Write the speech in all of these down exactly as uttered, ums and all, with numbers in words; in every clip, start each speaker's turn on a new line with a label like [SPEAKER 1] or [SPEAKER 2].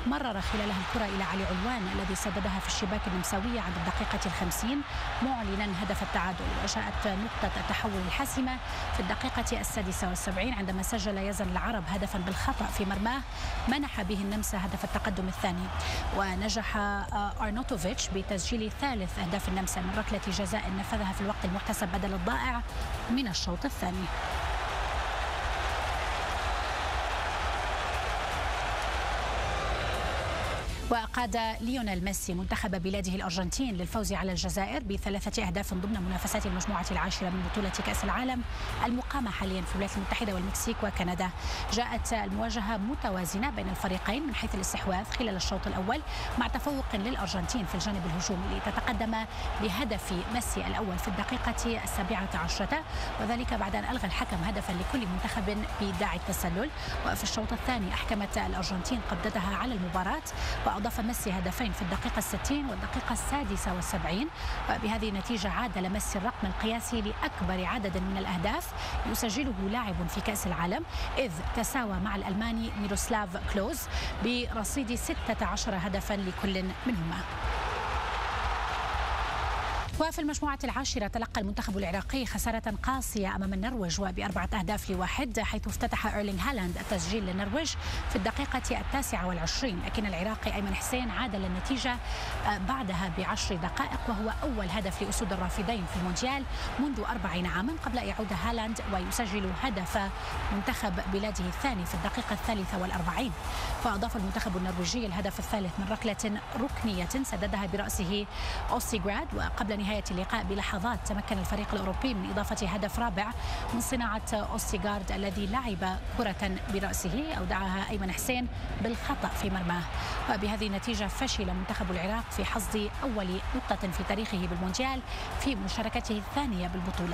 [SPEAKER 1] مرر خلالها الكرة إلى علي علوان الذي سددها في الشباك النمساوية عند الدقيقة الخمسين معلنا هدف التعادل. وجاءت نقطة التحول الحاسمة في الدقيقة السادسة والسبعين عندما سجل يزن العرب هدفا بالخطأ في مرماه منح به النمسا هدف التقدم الثاني. ونجح أرنوتوفيتش بتسجيل ثالث أهداف النمسا من ركلة جزاء نفذها في الوقت المحتسب بدل الضائع من الشوط الثاني. وقاد ليونيل ميسي منتخب بلاده الأرجنتين للفوز على الجزائر بثلاثة أهداف ضمن منافسات المجموعة العاشرة من بطولة كأس العالم المقامة حاليا في الولايات المتحدة والمكسيك وكندا. جاءت المواجهة متوازنة بين الفريقين من حيث الاستحواذ خلال الشوط الأول مع تفوق للأرجنتين في الجانب الهجومي لتتقدم بهدف ميسي الأول في الدقيقة السابعة عشرة، وذلك بعد أن ألغى الحكم هدفا لكل منتخب بداعي التسلل. وفي الشوط الثاني أحكمت الأرجنتين قبضتها على المباراة وأضاف ميسي هدفين في الدقيقة الستين والدقيقة السادسة والسبعين. وبهذه النتيجة عادل ميسي الرقم القياسي لأكبر عدد من الأهداف يسجله لاعب في كأس العالم، إذ تساوى مع الألماني ميروسلاف كلوز برصيد ستة عشر هدفا لكل منهما. وفي المجموعة العاشرة تلقى المنتخب العراقي خسارة قاسية أمام النرويج وبأربعة أهداف لواحد، حيث افتتح إيرلينغ هالاند التسجيل للنرويج في الدقيقة التاسعة والعشرين، لكن العراقي أيمن حسين عادل النتيجة بعدها بعشر دقائق، وهو أول هدف لأسود الرافدين في المونديال منذ أربعين عاما قبل أن يعود هالاند ويسجل هدف منتخب بلاده الثاني في الدقيقة الثالثة والأربعين. فأضاف المنتخب النرويجي الهدف الثالث من ركلة ركنية سددها برأسه أوستيغراد. وقبل نهاية اللقاء بلحظات تمكن الفريق الأوروبي من إضافة هدف رابع من صناعة أوستيغارد الذي لعب كرة برأسه أودعها أيمن حسين بالخطأ في مرماه. وبهذه النتيجة فشل منتخب العراق في حصد أول نقطة في تاريخه بالمونديال في مشاركته الثانية بالبطولة.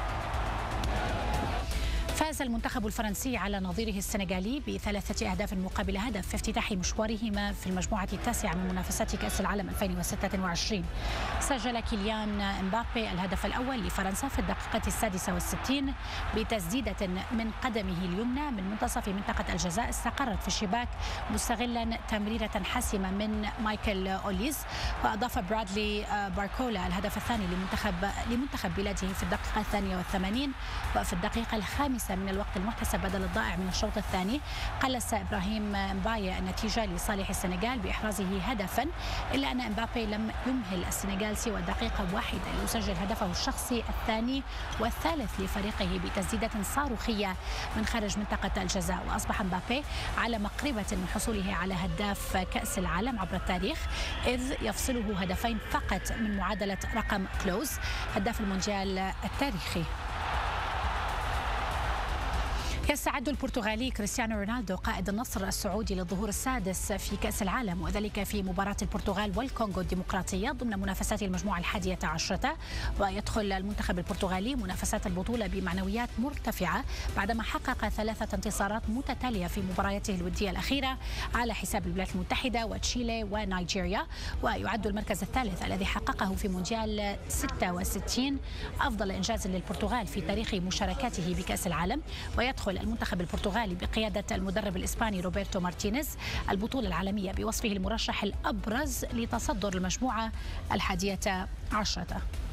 [SPEAKER 1] فاز المنتخب الفرنسي على نظيره السنغالي بثلاثة أهداف مقابل هدف في افتتاح مشوارهما في المجموعة التاسعة من منافسات كأس العالم ألفين وستة وعشرين. سجل كيليان امبابي الهدف الأول لفرنسا في الدقيقة السادسة والستين بتسديدة من قدمه اليمنى من منتصف منطقة الجزاء استقرت في الشباك مستغلا تمريرة حاسمة من مايكل أوليز. وأضاف برادلي باركولا الهدف الثاني لمنتخب لمنتخب بلاده في الدقيقة الثانية والثمانين. وفي الدقيقة الخامسة من الوقت المحتسب بدل الضائع من الشوط الثاني قلص إبراهيم مبايا النتيجة لصالح السنغال بإحرازه هدفا، إلا أن امبابي لم يمهل السنغال سوى دقيقة واحدة ليسجل هدفه الشخصي الثاني والثالث لفريقه بتسديدة صاروخية من خارج منطقة الجزاء. وأصبح امبابي على مقربة من حصوله على هداف كأس العالم عبر التاريخ، إذ يفصله هدفين فقط من معادلة رقم كلوز هداف المونديال التاريخي. يستعد البرتغالي كريستيانو رونالدو قائد النصر السعودي للظهور السادس في كأس العالم، وذلك في مباراة البرتغال والكونغو الديمقراطية ضمن منافسات المجموعة الحادية عشرة. ويدخل المنتخب البرتغالي منافسات البطولة بمعنويات مرتفعة بعدما حقق ثلاثة انتصارات متتالية في مبارياته الودية الأخيرة على حساب الولايات المتحدة وتشيلي ونيجيريا. ويعد المركز الثالث الذي حققه في مونديال ستة وستين أفضل إنجاز للبرتغال في تاريخ مشاركاته بكأس العالم. ويدخل المنتخب البرتغالي بقيادة المدرب الإسباني روبرتو مارتينيز البطولة العالمية بوصفه المرشح الأبرز لتصدر المجموعة الحادية عشرة.